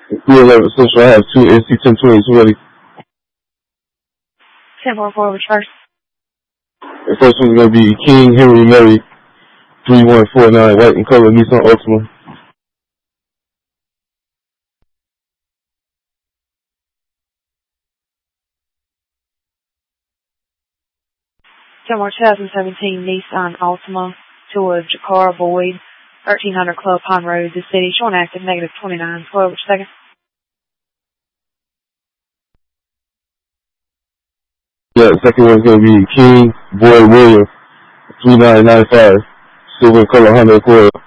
311 Central. I have two NC-1020s ready. 10-4, which first? The first one's going to be King Henry Mary 3149, white in color, Nissan Altima. Kenmore 2017 Nissan Altima to a Jakar Void, 1300 Club Pond Road, the city, showing active negative 29. 12, which second? Yeah, the second one's going to be King Boyd Williams 3995, silver color Honda Accord.